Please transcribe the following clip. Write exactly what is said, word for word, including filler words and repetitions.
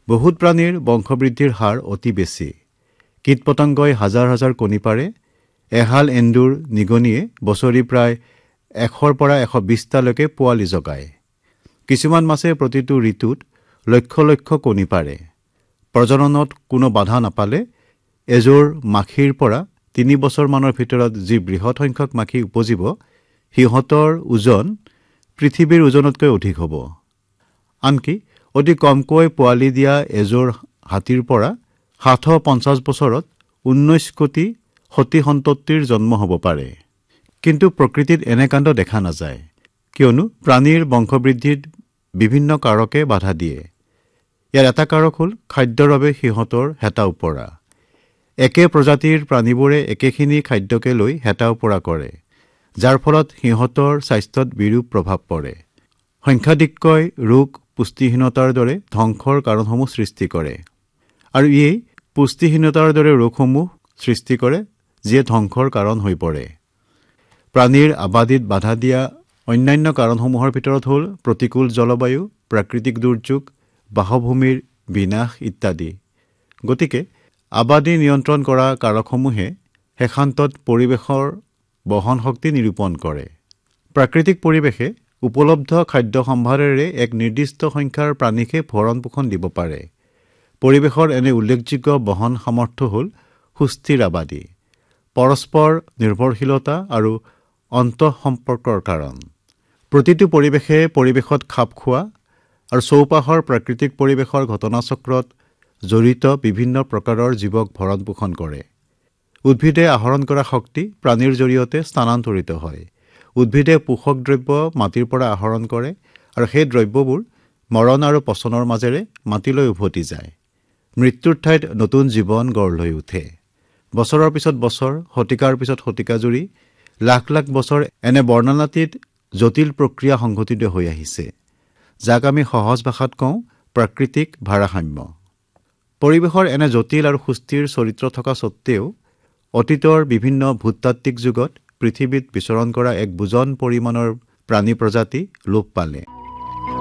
বহুত প্ৰাণীৰ বংশবৃদ্ধিৰ হাৰ অতি বেছি। কীট-পতংগই হাজাৰ হাজাৰ কণী পাৰে। এহাল এন্দুৰ নিগনিয়ে বছৰি প্ৰায় এশৰ পৰা এশ বিশটালৈকে পোৱালি জগায়। কিছুমান মাছে প্ৰতিটো ঋতুত লক্ষ লক্ষ কণী পাৰে। প্ৰজননত কোনো বাধা নাপালে এযোৰ মাখিৰ পৰা তিনি বছৰমানৰ ভিতৰত যি বৃহৎ সংখ্যক মাখি উপজিব, সিহঁতৰ ওজন পৃথিৱীৰ ওজনতকৈ অধিক হ'ব। আনকি অতি কমকৈ পোৱালি দিয়া এযোৰ হাতীৰ পৰা সাতশ পঞ্চাছ বছৰত ঊনৈশ কোটি সতী সন্ততিৰ জন্ম হ'ব পাৰে। কিন্তু প্ৰকৃতিত এনে কাণ্ড দেখা নাযায়, কিয়নো প্ৰাণীৰ বংশবৃদ্ধিত বিভিন্ন কাৰকে বাধা দিয়ে। ইয়াৰ এটা কাৰক হ'ল খাদ্যৰ বাবে সিহঁতৰ হেতা ওপৰা। একে প্ৰজাতিৰ প্ৰাণীবোৰে একেখিনি খাদ্যকে লৈ হেতা ওপৰা কৰে, যাৰ ফলত সিহঁতৰ স্বাস্থ্যত বিৰূপ প্ৰভাৱ পৰে। সংখ্যাধিককৈ ৰোগ পুষ্টিহীনতাৰ দৰে ধ্বংসৰ কাৰণসমূহ সৃষ্টি কৰে, আৰু ইয়েই পুষ্টিহীনতাৰ দৰে ৰোগসমূহ সৃষ্টি কৰে, যিয়ে ধ্বংসৰ কাৰণ হৈ পৰে। প্ৰাণীৰ আবাদীত বাধা দিয়া অন্যান্য কাৰণসমূহৰ ভিতৰত হ'ল প্ৰতিকূল জলবায়ু, প্ৰাকৃতিক দুৰ্যোগ, বাসভূমিৰ বিনাশ ইত্যাদি। গতিকে আবাদী নিয়ন্ত্ৰণ কৰা কাৰকসমূহে শেষান্তত পৰিৱেশৰ বহন শক্তি নিৰূপণ কৰে। প্ৰাকৃতিক পৰিৱেশে উপলব্ধ খাদ্য সম্ভাৰেৰে এক নিৰ্দিষ্ট সংখ্যাৰ প্ৰাণীকে ভৰণ পোষণ দিব পাৰে। পৰিৱেশৰ এনে উল্লেখযোগ্য বহন সামৰ্থ্য হ'ল সুস্থিৰ আবাদী, পৰস্পৰ নিৰ্ভৰশীলতা আৰু অন্তঃসম্পৰ্কৰ কাৰণ। প্ৰতিটো পৰিৱেশে পৰিৱেশত খাপ খোৱা আৰু চৌপাশৰ প্ৰাকৃতিক পৰিৱেশৰ ঘটনাচক্ৰত জড়িত বিভিন্ন প্ৰকাৰৰ জীৱক ভৰণ পোষণ কৰে। উদ্ভিদে আহৰণ কৰা শক্তি প্ৰাণীৰ জৰিয়তে স্থানান্তৰিত হয়। উদ্ভিদে পোষক দ্ৰব্য মাটিৰ পৰা আহৰণ কৰে, আৰু সেই দ্ৰব্যবোৰ মৰণ আৰু পচনৰ মাজেৰে মাটিলৈ উভতি যায়। মৃত্যুৰ ঠাইত নতুন জীৱন গঢ় লৈ উঠে। বছৰৰ পিছত বছৰ, শতিকাৰ পিছত শতিকা জুৰি লাখ লাখ বছৰ এনে বৰ্ণনাতীত জটিল প্ৰক্ৰিয়া সংঘটিত হৈ আহিছে, যাক আমি সহজ ভাষাত কওঁ প্ৰাকৃতিক ভাৰসাম্য। পৰিৱেশৰ এনে জটিল আৰু সুস্থিৰ চৰিত্ৰ থকা স্বত্তেও অতীতৰ বিভিন্ন ভূতাত্ত্বিক যুগত পৃথিৱীত বিচৰণ কৰা এক বুজন পৰিমাণৰ প্ৰাণী প্ৰজাতি লোপ পালে।